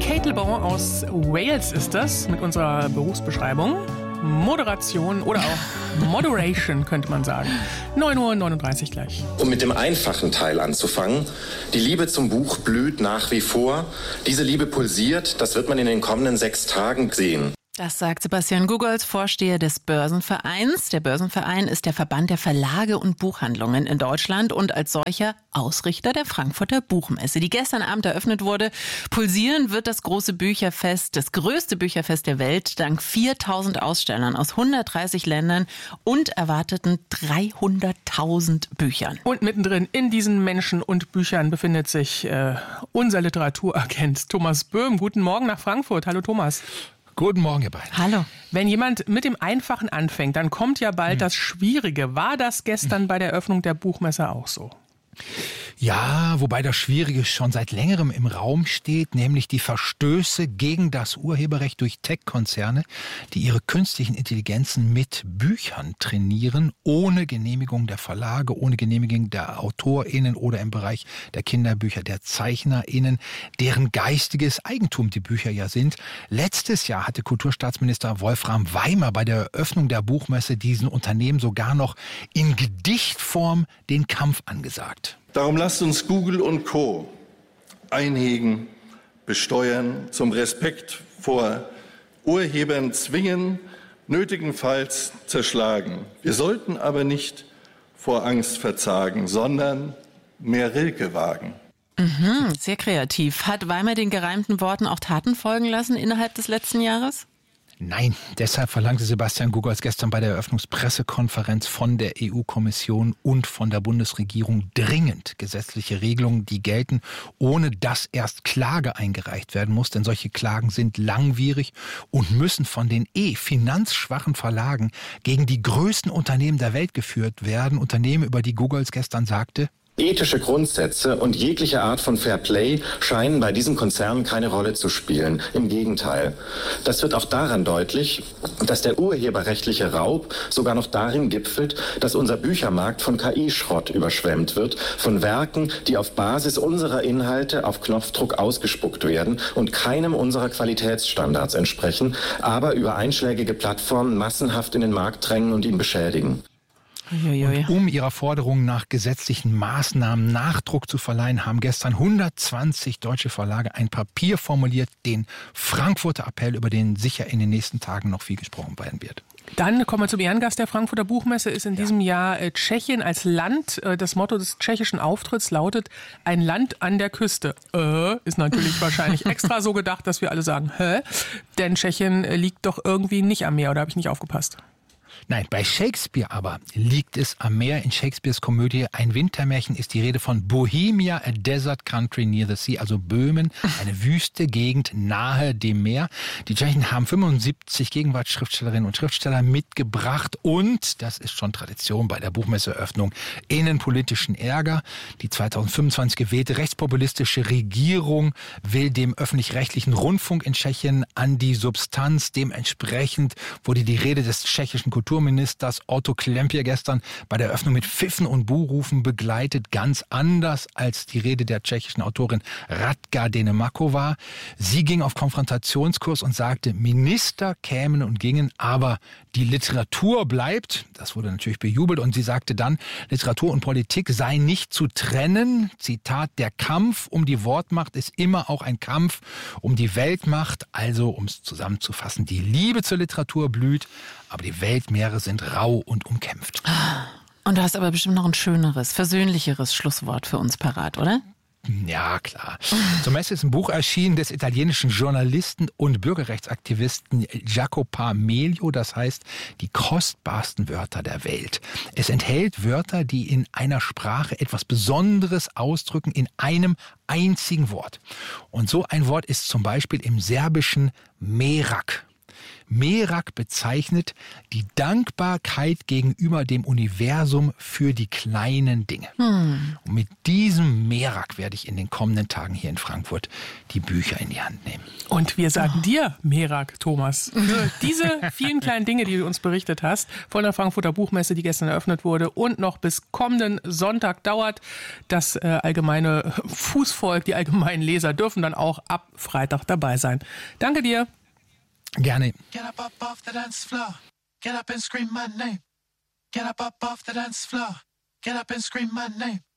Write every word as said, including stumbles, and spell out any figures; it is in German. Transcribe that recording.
Kate Le Bon aus Wales ist das mit unserer Berufsbeschreibung. Moderation oder auch Moderation könnte man sagen. neun Uhr neununddreißig gleich. Um mit dem einfachen Teil anzufangen. Die Liebe zum Buch blüht nach wie vor. Diese Liebe pulsiert, das wird man in den kommenden sechs Tagen sehen. Das sagt Sebastian Gugolz, Vorsteher des Börsenvereins. Der Börsenverein ist der Verband der Verlage und Buchhandlungen in Deutschland und als solcher Ausrichter der Frankfurter Buchmesse, die gestern Abend eröffnet wurde. Pulsieren wird das große Bücherfest, das größte Bücherfest der Welt, dank viertausend Ausstellern aus hundertdreißig Ländern und erwarteten dreihunderttausend Büchern. Und mittendrin in diesen Menschen und Büchern befindet sich äh, unser Literaturagent Thomas Böhm. Guten Morgen nach Frankfurt. Hallo Thomas. Guten Morgen, ihr beiden. Hallo. Wenn jemand mit dem Einfachen anfängt, dann kommt ja bald hm. das Schwierige. War das gestern hm. bei der Eröffnung der Buchmesse auch so? Ja, wobei das Schwierige schon seit längerem im Raum steht, nämlich die Verstöße gegen das Urheberrecht durch Tech-Konzerne, die ihre künstlichen Intelligenzen mit Büchern trainieren, ohne Genehmigung der Verlage, ohne Genehmigung der AutorInnen oder im Bereich der Kinderbücher der ZeichnerInnen, deren geistiges Eigentum die Bücher ja sind. Letztes Jahr hatte Kulturstaatsminister Wolfram Weimer bei der Eröffnung der Buchmesse diesen Unternehmen sogar noch in Gedichtform den Kampf angesagt. Darum lasst uns Google und Co. einhegen, besteuern, zum Respekt vor Urhebern zwingen, nötigenfalls zerschlagen. Wir sollten aber nicht vor Angst verzagen, sondern mehr Rilke wagen. Mhm, sehr kreativ. Hat Weimer den gereimten Worten auch Taten folgen lassen innerhalb des letzten Jahres? Nein, deshalb verlangte Sebastian Gugolz gestern bei der Eröffnungspressekonferenz von der E U-Kommission und von der Bundesregierung dringend gesetzliche Regelungen, die gelten, ohne dass erst Klage eingereicht werden muss. Denn solche Klagen sind langwierig und müssen von den eh finanzschwachen Verlagen gegen die größten Unternehmen der Welt geführt werden. Unternehmen, über die Gugolz gestern sagte: Ethische Grundsätze und jegliche Art von Fair Play scheinen bei diesem Konzern keine Rolle zu spielen. Im Gegenteil. Das wird auch daran deutlich, dass der urheberrechtliche Raub sogar noch darin gipfelt, dass unser Büchermarkt von K I-Schrott überschwemmt wird, von Werken, die auf Basis unserer Inhalte auf Knopfdruck ausgespuckt werden und keinem unserer Qualitätsstandards entsprechen, aber über einschlägige Plattformen massenhaft in den Markt drängen und ihn beschädigen. Und um ihrer Forderung nach gesetzlichen Maßnahmen Nachdruck zu verleihen, haben gestern hundertzwanzig deutsche Verlage ein Papier formuliert, den Frankfurter Appell, über den sicher in den nächsten Tagen noch viel gesprochen werden wird. Dann kommen wir zum Ehrengast der Frankfurter Buchmesse, ist in ja. diesem Jahr äh, Tschechien als Land. Äh, das Motto des tschechischen Auftritts lautet: ein Land an der Küste. Äh, ist natürlich wahrscheinlich extra so gedacht, dass wir alle sagen, hä? Denn Tschechien äh, liegt doch irgendwie nicht am Meer, oder habe ich nicht aufgepasst? Nein, bei Shakespeare aber liegt es am Meer. In Shakespeares Komödie Ein Wintermärchen ist die Rede von Bohemia, a desert country near the sea, also Böhmen, eine wüste Gegend nahe dem Meer. Die Tschechen haben fünfundsiebzig Gegenwartsschriftstellerinnen und Schriftsteller mitgebracht und, das ist schon Tradition bei der Buchmesseeröffnung, innenpolitischen Ärger. Die zweitausendfünfundzwanzig gewählte rechtspopulistische Regierung will dem öffentlich-rechtlichen Rundfunk in Tschechien an die Substanz. Dementsprechend wurde die Rede des tschechischen Kulturministers Otto Klempier gestern bei der Eröffnung mit Pfiffen und Buhrufen begleitet, ganz anders als die Rede der tschechischen Autorin Radka Denemakova. Sie ging auf Konfrontationskurs und sagte, Minister kämen und gingen, aber die Literatur bleibt. Das wurde natürlich bejubelt und sie sagte dann, Literatur und Politik sei nicht zu trennen. Zitat, der Kampf um die Wortmacht ist immer auch ein Kampf um die Weltmacht. Also, um es zusammenzufassen, die Liebe zur Literatur blüht, aber die Weltmeere sind rau und umkämpft. Und du hast aber bestimmt noch ein schöneres, versöhnlicheres Schlusswort für uns parat, oder? Ja, klar. Zur Messe ist ein Buch erschienen des italienischen Journalisten und Bürgerrechtsaktivisten Jacopo Melio, das heißt die kostbarsten Wörter der Welt. Es enthält Wörter, die in einer Sprache etwas Besonderes ausdrücken, in einem einzigen Wort. Und so ein Wort ist zum Beispiel im Serbischen Merak. Merak bezeichnet die Dankbarkeit gegenüber dem Universum für die kleinen Dinge. Hm. Und mit diesem Merak werde ich in den kommenden Tagen hier in Frankfurt die Bücher in die Hand nehmen. Und wir sagen oh. dir, Merak, Thomas, für diese vielen kleinen Dinge, die du uns berichtet hast, von der Frankfurter Buchmesse, die gestern eröffnet wurde und noch bis kommenden Sonntag dauert. Das äh, allgemeine Fußvolk, die allgemeinen Leser dürfen dann auch ab Freitag dabei sein. Danke dir. Gerne. Get up, up off the dance floor. Get up and scream my name. Get up, up off the dance floor. Get up and scream my name.